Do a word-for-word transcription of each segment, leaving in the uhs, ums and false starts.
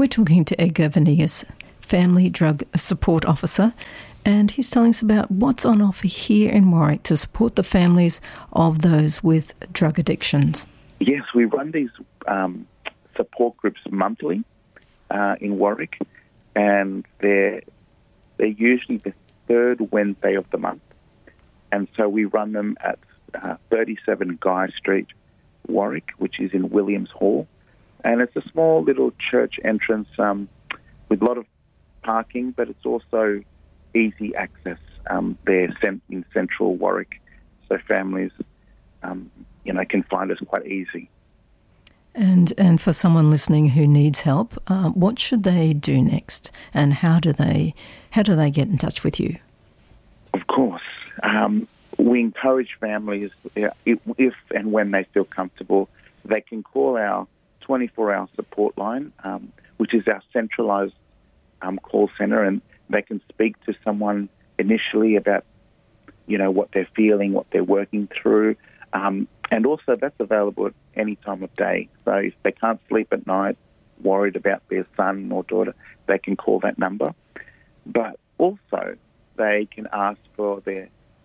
We're talking to Edgar Venegas, Family Drug Support Officer, and he's telling us about what's on offer here in Warwick to support the families of those with drug addictions. Yes, we run these um, support groups monthly uh, in Warwick, and they're, they're usually the third Wednesday of the month. And so we run them at uh, thirty-seven Guy Street, Warwick, which is in Williams Hall. And it's a small little church entrance um, with a lot of parking, but it's also easy access um, there in central Warwick. So families, um, you know, can find us quite easy. And and for someone listening who needs help, uh, what should they do next, and how do they how do they get in touch with you? Of course, um, we encourage families, if, if and when they feel comfortable, they can call our twenty-four hour support line, um, which is our centralised um, call centre, and they can speak to someone initially about, you know, what they're feeling, what they're working through. Um, and also that's available at any time of day. So if they can't sleep at night, worried about their son or daughter, they can call that number. But also they can ask for their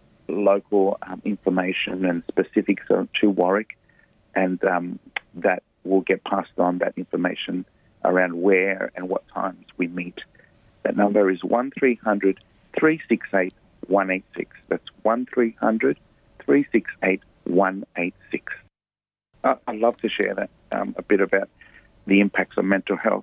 local um, information and specifics to Warwick, and um, that will get passed on, that information around where and what times we meet. That number is one three hundred, three six eight, one eight six. That's one three hundred, three six eight, one eight six. I'd love to share that um, a bit about the impacts on mental health.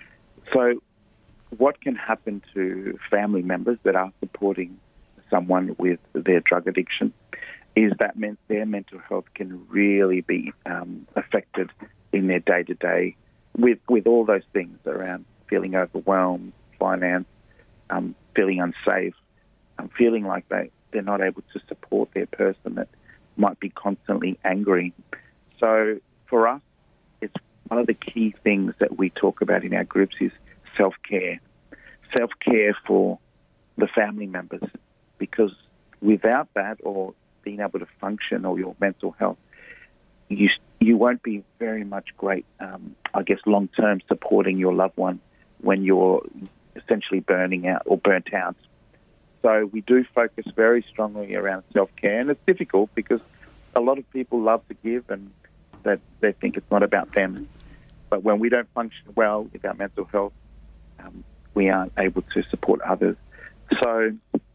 So what can happen to family members that are supporting someone with their drug addiction is that meant their mental health can really be um, affected in their day-to-day with, with all those things around feeling overwhelmed, finance, um, feeling unsafe, um, feeling like they, they're not able to support their person that might be constantly angry. So for us, it's one of the key things that we talk about in our groups is self-care. Self-care for the family members, because without that or being able to function or your mental health, you you won't be very much great, um, I guess, long-term supporting your loved one when you're essentially burning out or burnt out. So we do focus very strongly around self-care, and it's difficult because a lot of people love to give and that they think it's not about them. But when we don't function well with our mental health, um, we aren't able to support others. So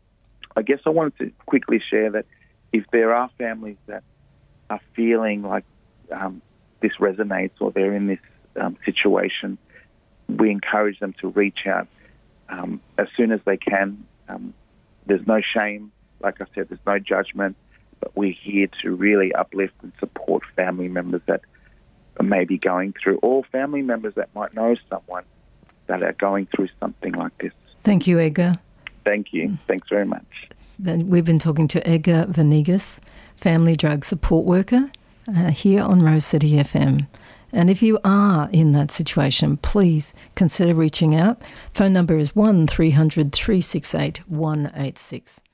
I guess I wanted to quickly share that if there are families that are feeling like um, this resonates or they're in this um, situation, we encourage them to reach out um, as soon as they can. Um, there's no shame. Like I said, there's no judgment, but we're here to really uplift and support family members that may be going through, or family members that might know someone that are going through something like this. Thank you, Edgar. Thank you. Thanks very much. Then we've been talking to Edgar Venegas, Family Drug Support Worker, uh, here on Rose City F M. And if you are in that situation, please consider reaching out. Phone number is one three hundred, three six eight, one eight six.